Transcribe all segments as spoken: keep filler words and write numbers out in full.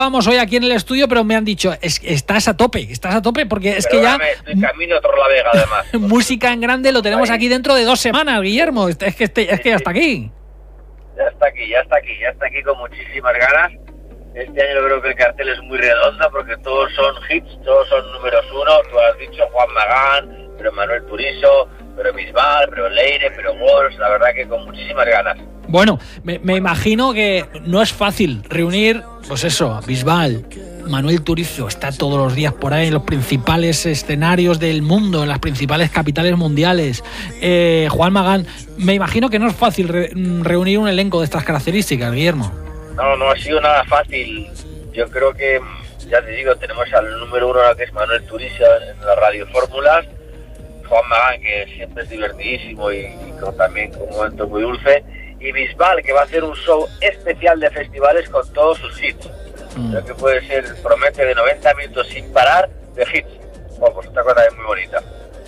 Vamos hoy aquí en el estudio, pero me han dicho, es, estás a tope, estás a tope, porque es Perdóname, que ya... estoy camino a Torlavega, además. Música en grande lo tenemos Ahí. aquí dentro de dos semanas, Guillermo. Es que, este, es que ya está aquí. Ya está aquí, ya está aquí, ya está aquí con muchísimas ganas. Este año yo creo que el cartel es muy redondo porque todos son hits, todos son números uno. Tú has dicho Juan Magán, pero Manuel Turizo, pero Bisbal, pero Leire, pero Wars. La verdad que con muchísimas ganas. Bueno, me, me imagino que no es fácil reunir, pues eso, a Bisbal, Manuel Turizo, está todos los días por ahí en los principales escenarios del mundo, en las principales capitales mundiales. Eh, Juan Magán, me imagino que no es fácil re, reunir un elenco de estas características, Guillermo. No, no ha sido nada fácil. Yo creo que, ya te digo, tenemos al número uno, que es Manuel Turizo, en las radiofórmulas. Juan Magán, que siempre es divertidísimo y, y con, también con un momento muy dulce. Y Bisbal, que va a hacer un show especial de festivales con todos sus hits. Mm. Creo que puede ser, promete, de noventa minutos sin parar de hits. Bueno, pues otra cosa es muy bonita.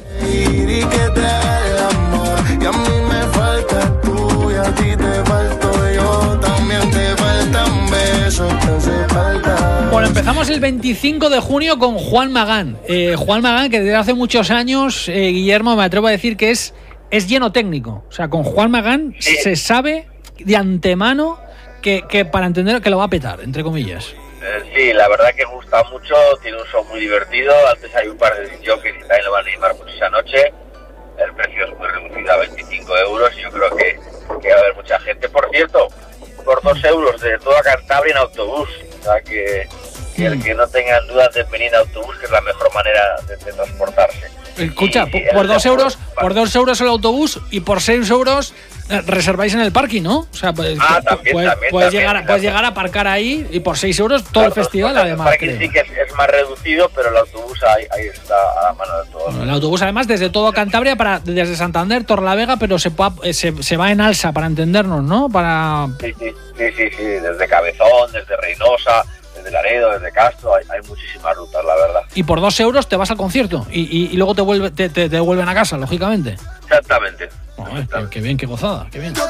Y que te el amor, y a mí me falta tú, y a ti te falto yo, también te faltan besos, te hace falta. Bueno, empezamos el veinticinco de junio con Juan Magán. Eh, Juan Magán, que desde hace muchos años, eh, Guillermo, me atrevo a decir que es, es lleno técnico. O sea, con Juan Magán sí. Se sabe de antemano que, que para entender que lo va a petar, entre comillas. Eh, sí, la verdad que gusta mucho, tiene un show muy divertido. Antes hay un par de jockeys y también lo van a animar mucho esa noche. El precio es muy reducido a veinticinco euros y yo creo que, que va a haber mucha gente. Por cierto, por dos euros de toda Cantabria en autobús. O sea que, que el que no tengan dudas de venir en autobús, que es la mejor manera de, de transportarse. Escucha, y, por, por dos euros, por dos euros el autobús y por seis euros reserváis en el parking, ¿no? O sea, pues, ah, también, puedes, también, puedes, también, llegar, también. puedes llegar a aparcar ahí y por seis euros todo claro, el festival, pues, además. El parking sí que es, es más reducido, pero el autobús ahí, ahí está a la mano de todos. Bueno, el autobús, además, desde todo Cantabria, para desde Santander, Torlavega, pero se, se, se va en alza, para entendernos, ¿no? Para... Sí, sí, sí, sí, sí, desde Cabezón, desde Reynosa, desde Laredo, desde Castro, hay, hay muchísimas rutas, la verdad. Y por dos euros te vas al concierto y, y, y luego te, vuelve, te, te, te devuelven a casa, lógicamente. Exactamente. Oh, eh, qué, qué bien, qué gozada, qué bien.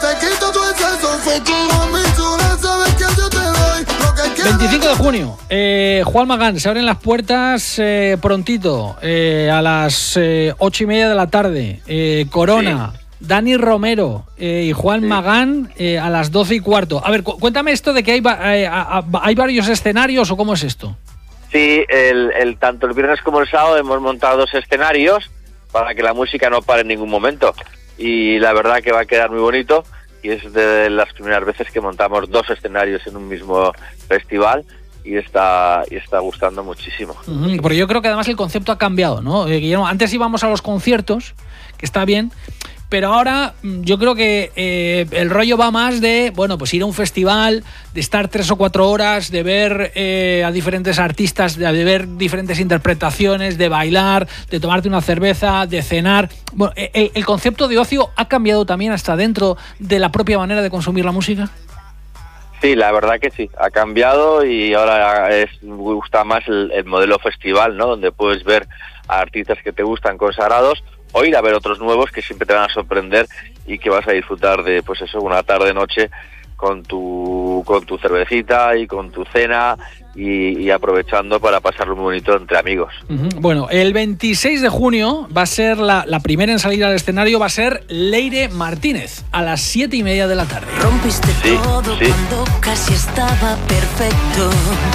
veinticinco de junio, eh, Juan Magán, se abren las puertas eh, prontito, eh, a las eh, ocho y media de la tarde. Eh, Corona. Sí. Dani Romero eh, y Juan sí. Magán eh, a las doce y cuarto. A ver, cu- cuéntame esto de que hay, eh, a, a, hay varios escenarios o cómo es esto. Sí, el, el, tanto el viernes como el sábado hemos montado dos escenarios para que la música no pare en ningún momento. Y la verdad que va a quedar muy bonito y es de las primeras veces que montamos dos escenarios en un mismo festival y está, y está gustando muchísimo. Uh-huh, porque yo creo que además el concepto ha cambiado, ¿no? Eh, Guillermo, antes íbamos a los conciertos, que está bien, pero ahora yo creo que eh, el rollo va más de, bueno, pues ir a un festival, de estar tres o cuatro horas, de ver eh, a diferentes artistas, de, de ver diferentes interpretaciones, de bailar, de tomarte una cerveza, de cenar. Bueno, el, el concepto de ocio ha cambiado también hasta dentro de la propia manera de consumir la música. Sí, la verdad que sí, ha cambiado y ahora es, me gusta más el, el modelo festival, ¿no? Donde puedes ver a artistas que te gustan consagrados o ir a ver otros nuevos que siempre te van a sorprender y que vas a disfrutar de, pues eso, una tarde-noche con tu con tu cervecita y con tu cena y, y aprovechando para pasarlo muy bonito entre amigos. Uh-huh. Bueno, el veintiséis de junio va a ser la, la primera en salir al escenario, va a ser Leire Martínez, a las siete y media de la tarde. Rompiste sí, todo sí. cuando casi estaba perfecto.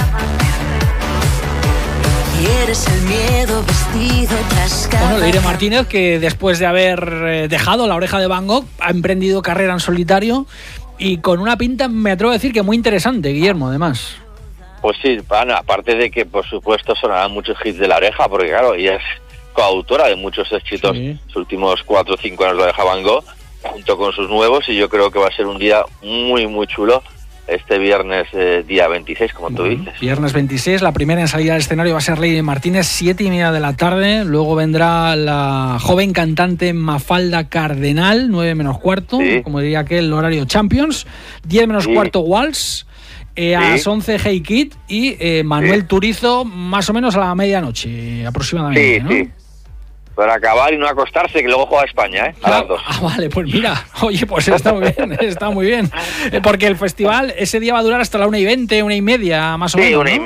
Y eres el miedo vestido tras cada... Bueno, Leire Martínez, que después de haber dejado La Oreja de Van Gogh, ha emprendido carrera en solitario y con una pinta, me atrevo a decir, que muy interesante, Guillermo, además. Pues sí, bueno, aparte de que, por supuesto, sonarán muchos hits de La Oreja, porque claro, ella es coautora de muchos éxitos, sí. Los últimos cuatro o cinco años La Oreja Van Gogh, junto con sus nuevos, y yo creo que va a ser un día muy, muy chulo. Este viernes, eh, día veintiséis, como tú dices. Viernes veintiséis, la primera en salir al escenario va a ser Leire Martínez, siete y media de la tarde. Luego vendrá la joven cantante Mafalda Cardenal, nueve menos cuarto, sí. Como diría aquel horario Champions. diez menos sí. cuarto Waltz. Eh, a sí. las once Hey Kid y eh, Manuel sí. Turizo, más o menos a la medianoche aproximadamente. Sí, ¿no? Sí. Para acabar y no acostarse, que luego juega España, ¿eh? A las dos. Ah, vale, pues mira, oye, pues está muy bien, está muy bien. Porque el festival ese día va a durar hasta la una y veinte, una y media, más o sí, menos. Una ¿no? y